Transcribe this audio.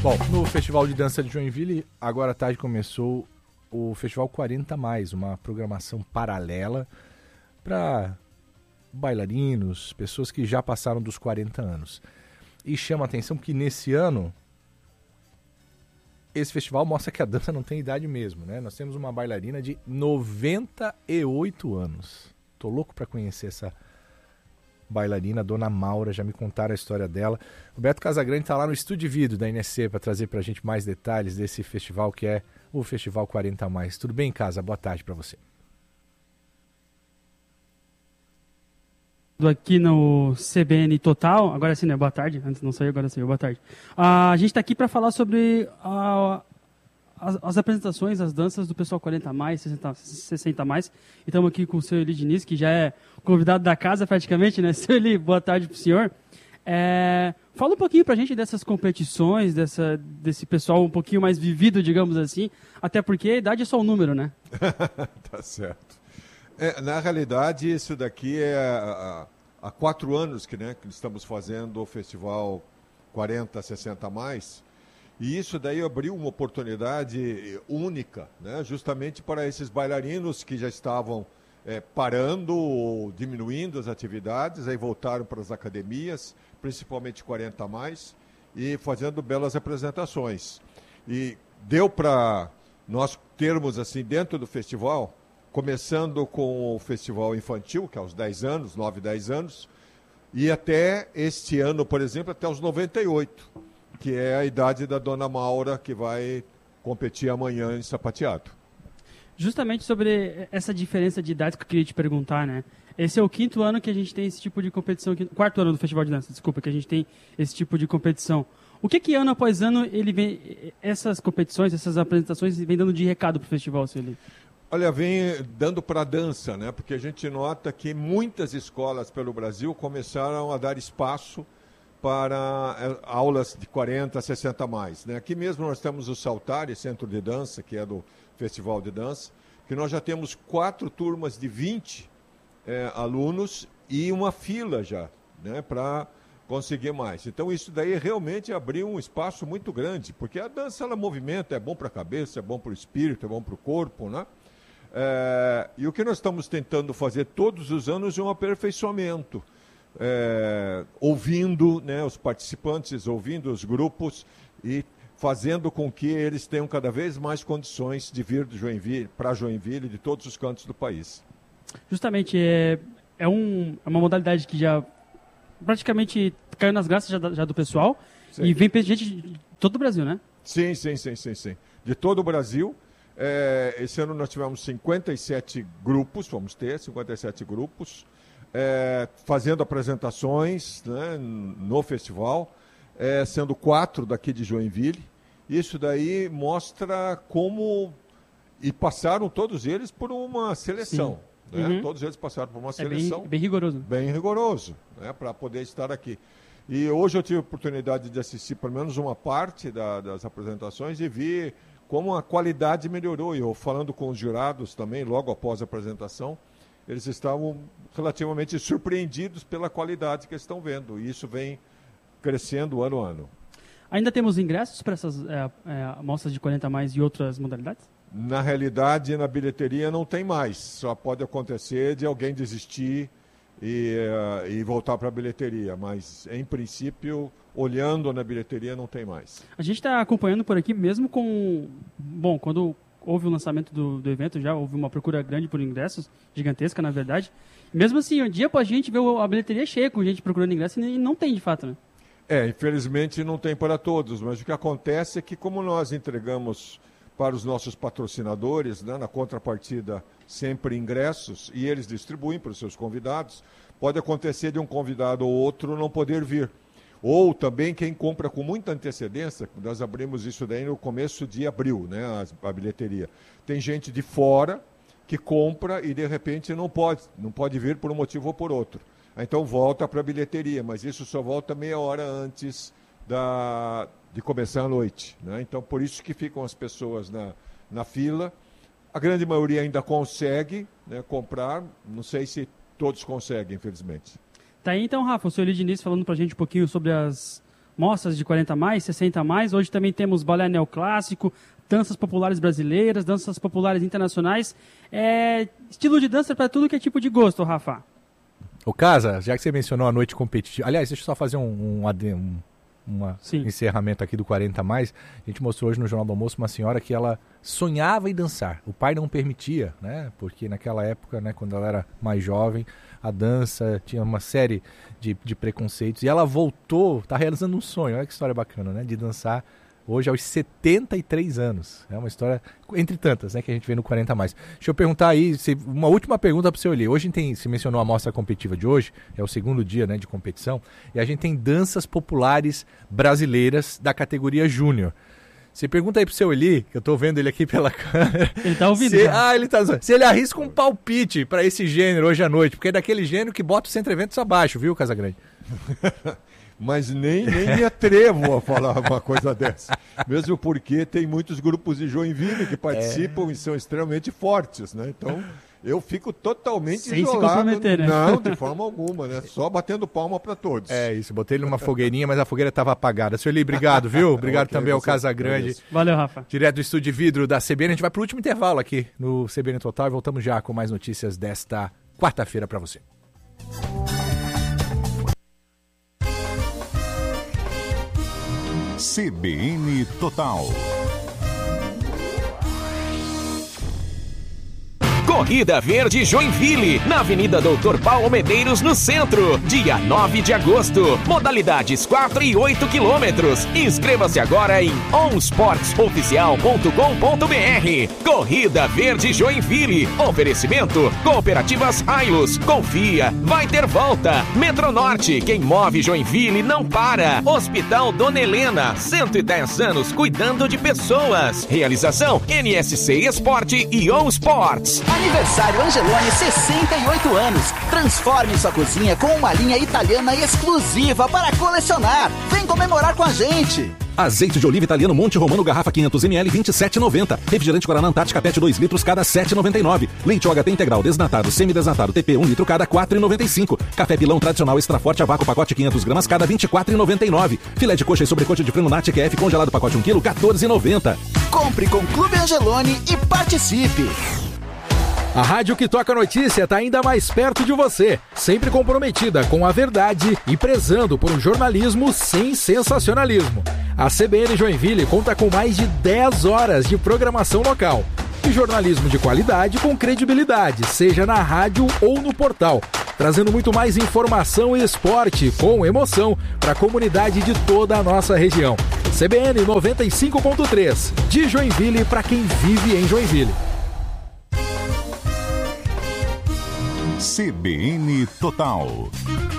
Bom, no Festival de Dança de Joinville, agora à tarde começou o Festival 40 Mais, uma programação paralela para bailarinos, pessoas que já passaram dos 40 anos. E chama a atenção que nesse ano, esse festival mostra que a dança não tem idade mesmo, né? Nós temos uma bailarina de 98 anos. Tô louco para conhecer essa bailarina, Dona Maura, já me contaram a história dela. Roberto Casagrande está lá no Estúdio Vídeo da NSC para trazer para a gente mais detalhes desse festival que é o Festival 40 Mais. Tudo bem, Casa? Boa tarde para você. Aqui no CBN Total, agora sim, né? Boa tarde. Antes não saiu, agora saiu. Boa tarde. A gente está aqui para falar sobre as apresentações, as danças do pessoal 40 mais, 60 mais. E estamos aqui com o seu Eli Diniz, que já é convidado da casa praticamente, né? Seu Eli, boa tarde para o senhor. Fala um pouquinho para a gente dessas competições, desse pessoal um pouquinho mais vivido, digamos assim, até porque a idade é só um número, né? Tá certo. Na realidade, isso daqui há 4 anos que estamos fazendo o Festival 40, 60 mais. E isso daí abriu uma oportunidade única, né, justamente para esses bailarinos que já estavam parando ou diminuindo as atividades, aí voltaram para as academias, principalmente 40 mais, e fazendo belas apresentações. E deu para nós termos, assim, dentro do festival, começando com o festival infantil, que é aos 10 anos, 9, 10 anos, e até este ano, por exemplo, até os 98. Que é a idade da Dona Maura, que vai competir amanhã em sapateado. Justamente sobre essa diferença de idade que eu queria te perguntar, né? Esse é o 5º ano que a gente tem esse tipo de competição, 4º ano do Festival de Dança, desculpa, que a gente tem esse tipo de competição. O que ano após ano ele vem, essas competições, essas apresentações, vem dando de recado para o festival, seu Eli? Olha, vem dando para a dança, né? Porque a gente nota que muitas escolas pelo Brasil começaram a dar espaço para aulas de 40, 60 mais. Né? Aqui mesmo nós temos o Saltari, Centro de Dança, que é do Festival de Dança, que nós já temos 4 turmas de 20 alunos e uma fila já, né, para conseguir mais. Então isso daí realmente abriu um espaço muito grande, porque a dança ela movimenta, é bom para a cabeça, é bom para o espírito, é bom para o corpo, né? E o que nós estamos tentando fazer todos os anos é um aperfeiçoamento. Ouvindo, né, os participantes, ouvindo os grupos e fazendo com que eles tenham cada vez mais condições de vir de Joinville, para Joinville, de todos os cantos do país. Justamente, é uma modalidade que já praticamente caiu nas graças já do pessoal. Sim. E vem gente de todo o Brasil, né? Sim. De todo o Brasil. Esse ano nós tivemos 57 grupos, fazendo apresentações, né, no festival, sendo 4 daqui de Joinville. Isso daí mostra como... E passaram todos eles por uma seleção. Né? Uhum. Todos eles passaram por uma seleção. Bem rigoroso. Bem rigoroso, né, para poder estar aqui. E hoje eu tive a oportunidade de assistir pelo menos uma parte das apresentações e vi como a qualidade melhorou. E eu falando com os jurados também, logo após a apresentação, eles estavam relativamente surpreendidos pela qualidade que eles estão vendo. E isso vem crescendo ano a ano. Ainda temos ingressos para essas amostras de 40 mais e outras modalidades? Na realidade, na bilheteria não tem mais. Só pode acontecer de alguém desistir e voltar para a bilheteria. Mas, em princípio, olhando na bilheteria, não tem mais. A gente está acompanhando por aqui, mesmo com... Bom, quando houve o lançamento do evento, já houve uma procura grande por ingressos, gigantesca, na verdade. Mesmo assim, um dia após a gente vê a bilheteria cheia com gente procurando ingresso e não tem, de fato, né? Infelizmente não tem para todos, mas o que acontece é que como nós entregamos para os nossos patrocinadores, né, na contrapartida sempre ingressos, e eles distribuem para os seus convidados, pode acontecer de um convidado ou outro não poder vir. Ou também quem compra com muita antecedência, nós abrimos isso daí no começo de abril, né, a bilheteria. Tem gente de fora que compra e de repente não pode vir por um motivo ou por outro. Então volta para a bilheteria, mas isso só volta meia hora antes de começar a noite. Né? Então por isso que ficam as pessoas na fila. A grande maioria ainda consegue, né, comprar, não sei se todos conseguem, infelizmente. Tá aí então, Rafa, o senhor Eli Diniz falando para a gente um pouquinho sobre as mostras de 40+, 60+. Hoje também temos balé neoclássico, danças populares brasileiras, danças populares internacionais. Estilo de dança para tudo que é tipo de gosto, Rafa. Ô Casa, já que você mencionou a noite competitiva... Aliás, deixa eu só fazer um encerramento aqui do 40+. A gente mostrou hoje no Jornal do Almoço uma senhora que ela sonhava em dançar. O pai não permitia, né? Porque naquela época, né, quando ela era mais jovem, a dança tinha uma série de preconceitos. E ela voltou, está realizando um sonho. Olha que história bacana, né? De dançar hoje aos 73 anos. É uma história, entre tantas, né, que a gente vê no 40+. Deixa eu perguntar aí, uma última pergunta para o seu Eli. Hoje você mencionou a mostra competitiva de hoje, é o segundo dia, né, de competição, e a gente tem danças populares brasileiras da categoria júnior. Você pergunta aí pro seu Eli, que eu tô vendo ele aqui pela câmera. Ele tá ouvindo. Ele tá. Se ele arrisca um palpite para esse gênero hoje à noite, porque é daquele gênero que bota o Centro Eventos abaixo, viu, Casagrande? Mas nem me atrevo a falar uma coisa dessa. Mesmo porque tem muitos grupos de Joinville que participam e são extremamente fortes, né? Então, eu fico totalmente sem isolado. se comprometer, né? Não, de forma alguma, né? Só batendo palma para todos. É isso, botei ele numa fogueirinha, mas a fogueira estava apagada. Senhor Eli, obrigado, viu? Obrigado também ao Casagrande. Valeu, Rafa. Direto do Estúdio de Vidro da CBN. A gente vai pro último intervalo aqui no CBN Total e voltamos já com mais notícias desta quarta-feira para você. CBN Total. Corrida Verde Joinville, na Avenida Doutor Paulo Medeiros, no centro. Dia 9 de agosto. Modalidades 4 e 8 quilômetros. Inscreva-se agora em onsportsoficial.com.br. Corrida Verde Joinville. Oferecimento: Cooperativas Ailos. Confia, vai ter volta. Metronorte, quem move Joinville não para. Hospital Dona Helena, 110 anos cuidando de pessoas. Realização: NSC Esporte e On Sports. Aniversário Angeloni, 68 anos. Transforme sua cozinha com uma linha italiana exclusiva para colecionar. Vem comemorar com a gente. Azeite de oliva italiano Monte Romano, garrafa 500ml, 27,90. Refrigerante Guaraná Antártica PET 2 litros, cada 7,99. Leite OHT integral, desnatado, semidesnatado, TP 1 litro, cada 4,95. Café Pilão tradicional extra forte a vácuo, pacote 500 gramas, cada 24,99. Filé de coxa e sobrecoxa de frango Nat QF congelado, pacote 1 kg, 14,90. Compre com Clube Angeloni e participe. A rádio que toca notícia está ainda mais perto de você, sempre comprometida com a verdade e prezando por um jornalismo sem sensacionalismo. A CBN Joinville conta com mais de 10 horas de programação local e jornalismo de qualidade com credibilidade, seja na rádio ou no portal, trazendo muito mais informação e esporte com emoção para a comunidade de toda a nossa região. CBN 95.3, de Joinville para quem vive em Joinville. CBN Total.